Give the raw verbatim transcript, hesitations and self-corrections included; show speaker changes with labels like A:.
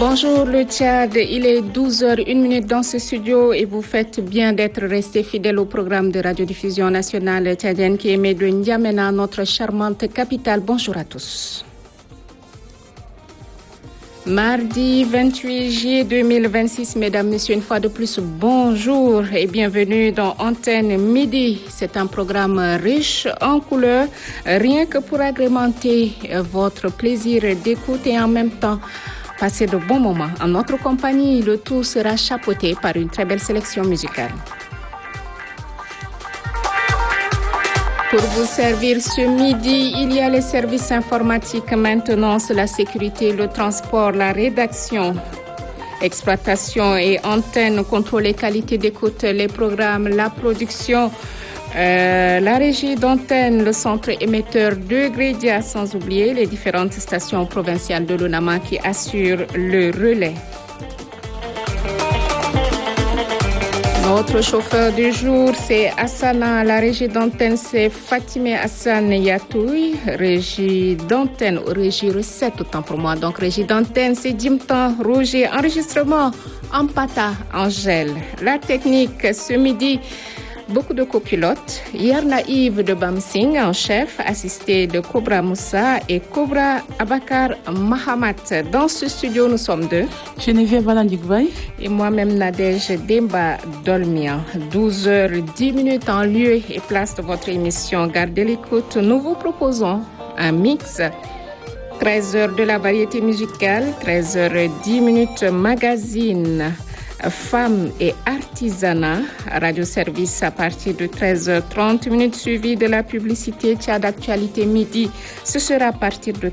A: Bonjour le Tchad, il est douze heures une dans ce studio et vous faites bien d'être restés fidèles au programme de radiodiffusion nationale tchadienne qui émet de N'Djamena, notre charmante capitale. Bonjour à tous. Mardi vingt-huit juillet deux mille vingt-six, mesdames, messieurs, une fois de plus, bonjour et bienvenue dans Antenne Midi. C'est un programme riche en couleurs, rien que pour agrémenter votre plaisir d'écoute et en même temps passer de bons moments. En notre compagnie, le tout sera chapeauté par une très belle sélection musicale. Pour vous servir ce midi, il y a les services informatiques, maintenance, la sécurité, le transport, la rédaction, exploitation et antenne, contrôle et qualité d'écoute, les programmes, la production, euh, la régie d'antenne, le centre émetteur de Grédia, sans oublier les différentes stations provinciales de l'Onama qui assurent le relais. Notre chauffeur du jour, c'est Hassana. La régie d'antenne, c'est Fatimé Hassan Yatouy. Régie d'antenne, régie recette, autant pour moi. Donc, régie d'antenne, c'est Jimtan Roger. Enregistrement, Ampata Angèle. La technique, ce midi, beaucoup de copilotes. Yarna Yves de Bamsing en chef, assisté de Cobra Moussa et Cobra Abakar Mahamat. Dans ce studio, nous sommes deux.
B: Geneviève Valandigouaï.
A: Et moi-même, Nadège Demba Dolmian. douze heures dix en lieu et place de votre émission Gardez l'écoute. Nous vous proposons un mix. treize heures de la variété musicale, treize heures dix magazine. Femmes et artisanat, radio-service à partir de treize heures trente, suivi de la publicité Tchad Actualité Midi. Ce sera à partir de